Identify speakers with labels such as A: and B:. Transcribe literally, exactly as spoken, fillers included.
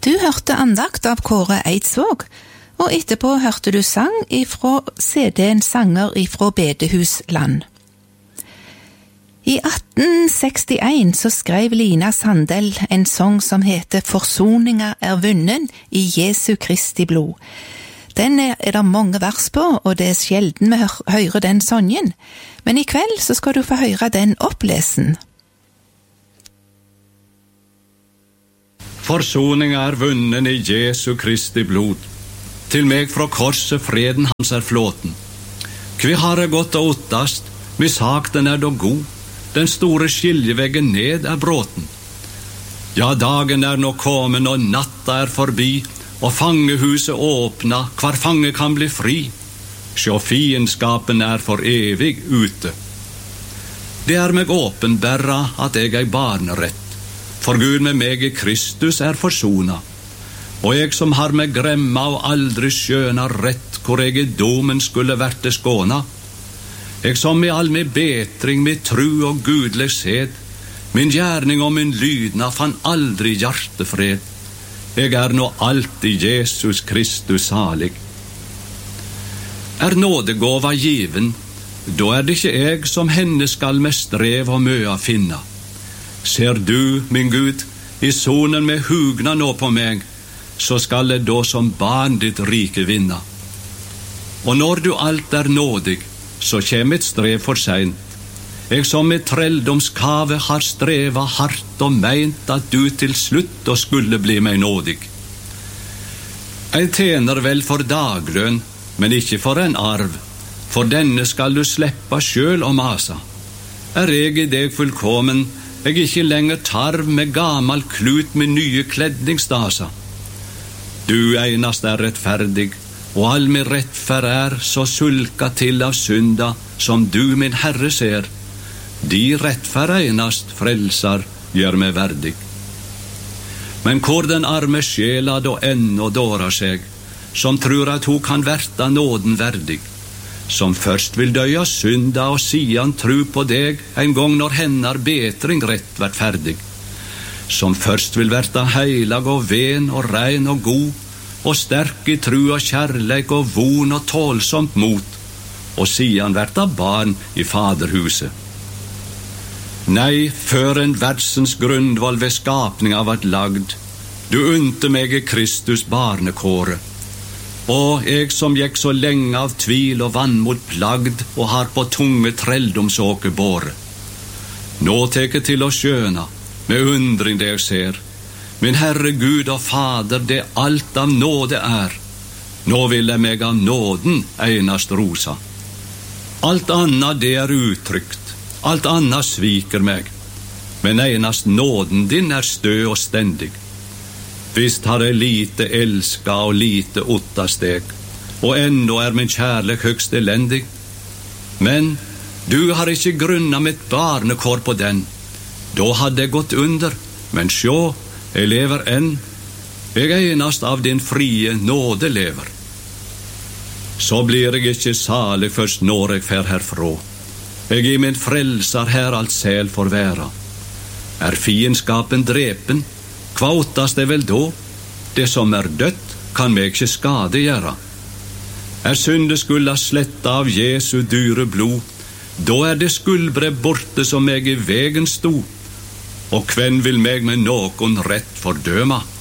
A: Du hørte andakt av Kåre Eidsvåg, og etterpå hørte du sang ifra C D-en Sanger ifra Bedehusland. I atten sekstien så skrev Lina Sandell en sang som heter «Forsoninga er vunnen i Jesu Kristi blod». Den er, er det mange vers på, og det er sjelden vi hører den sangen, men i kveld så skal du få høre den opplesen.
B: Forsoninga er vunnen i Jesu Kristi blod. Til meg fra korset freden hans er flåten. Kvi har det gått og ottast, mishakten er då god, den store skiljeveggen ned er bråten. Ja, dagen er nå kommen og natta er forbi, og fangehuset åpna, hver fange kan bli fri. Sjå fiendskapen er for evig ute. Det er meg åpenbæra at jeg er barnerett, for Gud med meg i Kristus er forsona. Og jeg som har meg gremma og aldri skjøna rett, hvor jeg i domen skulle vært det skåna. Jeg som i all min betring, min tru og gudlig sed, min gjerning og min lydna fann aldri hjertefred. Jeg er nå alltid Jesus Kristus salig. Er nådegåva given, da er det ikke jeg som henne skal med strev og møa finna. Ser du, min Gud, i sonen med hugna nå på meg, så skal jeg da som barn ditt rike vinna. Og når du alt er nådig, så kjem et strev for sent. Jeg som med trelldomskave har streva hardt og meint at du til slutt da skulle bli meg nådig. Jeg tjener vel for daglønn, men ikke for en arv, for denne skal du sleppa sjøl og masa. Er jeg i deg fullkommen, jeg ikke lenger tarv med gamal klut med nye kledningsdasa. Du einast er rettferdig, og all min rettferd er så sulka til av synda, som du, min Herre, ser. De rettferd einast frelsar gjør meg verdig. Men hvor den arme sjela då ennå dårar seg, som tror at hun kan verta nåden verdig, som først vil døya synda og sian tru på deg en gang når hennar betring rett vært ferdig, som først vil verta heilag og ven og rein og god, og sterk i tru og kjærleik og von og tålsomt mot, og sian verta barn i faderhuset. Nei, før en verdsens grunnvoll ved skapninga vart lagd, du unte meg i Kristus barnekåre, og jeg som gikk så lenge av tvil og vannmot plagd, og har på tunge trelldomsåke båre. Nå teker til å skjøna, med undring det jeg ser, min Herre Gud og Fader, det alt av nåde er. Nå vil jeg meg av nåden einast rosa. Alt annet det er utrygt, alt annet sviker meg, men einast nåden din er stø og stendig. Visst har jeg lite elska og lite otta steg, og ennå er min kjærlek høgst elendig. Men du har ikke grunna mitt barnekår på den. Da hadde jeg gått under, men sjå, jeg lever enn. Jeg enast av din frie nåde lever. Så blir jeg ikke salig først når jeg fer herfra. Jeg i min frelsar her alt sel får være. Er fiendskapen drepen, hva ottast det vel da? Det som er dødt kan meg ikke skade gjøre. Er syndeskulda sletta av Jesu dyre blod, da er det skuldbre borte som meg i vegen sto, og hvem vil meg med noen rett fordøma?